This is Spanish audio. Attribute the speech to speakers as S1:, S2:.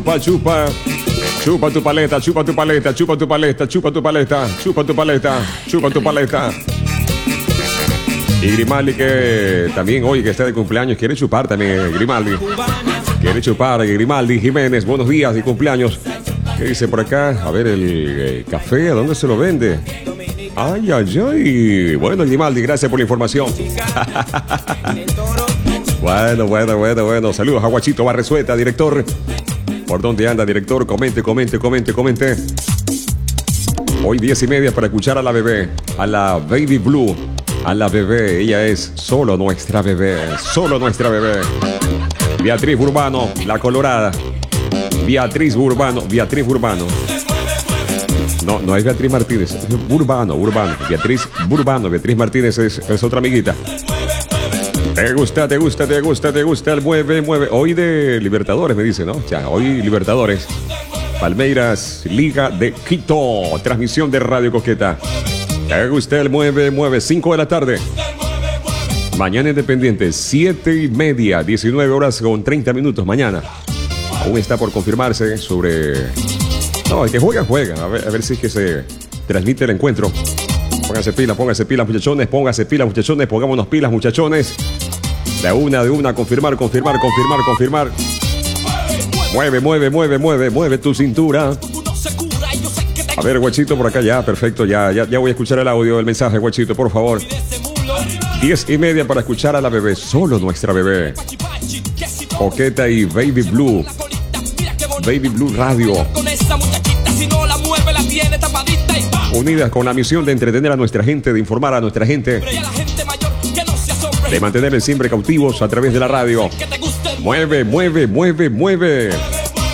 S1: Chupa. Chupa tu paleta, chupa tu paleta, chupa tu paleta, chupa tu paleta, chupa tu paleta, chupa tu paleta. Y Grimaldi, que también hoy que está de cumpleaños, quiere chupar también, Grimaldi. Quiere chupar, Grimaldi Jiménez, buenos días y cumpleaños. ¿Qué dice por acá? A ver, el café, ¿a dónde se lo vende? Ay, ay, ay. Bueno, Grimaldi, gracias por la información. Bueno. Saludos a Guachito Barresueta, director. ¿Por dónde anda, director? Comente. Hoy 10:30 para escuchar a la bebé, a la Baby Blue, a la bebé. Ella es solo nuestra bebé. Beatriz Burbano, la colorada. Beatriz Burbano. No es Beatriz Martínez, es Burbano. Beatriz Burbano. Beatriz Martínez es otra amiguita. Te gusta el mueve. Hoy de Libertadores, me dice, ¿no? Ya, hoy Libertadores. Palmeiras, Liga de Quito. Transmisión de Radio Coqueta. Te gusta el mueve. 5 de la tarde. Mañana Independiente, 7:30, 19 horas con 30 minutos mañana. Aún está por confirmarse sobre... No, el que juega. A ver si es que se transmite el encuentro. Pónganse pilas, muchachones. Pongámonos pilas, muchachones. De una, confirmar. Mueve tu cintura. A ver, Guachito, por acá ya, perfecto. Ya voy a escuchar el audio del mensaje, Guachito, por favor. 10:30 para escuchar a la bebé, solo nuestra bebé. Coqueta y Baby Blue Radio. Unidas con la misión de entretener a nuestra gente, de informar a nuestra gente, de mantenerles siempre cautivos a través de la radio. Mueve.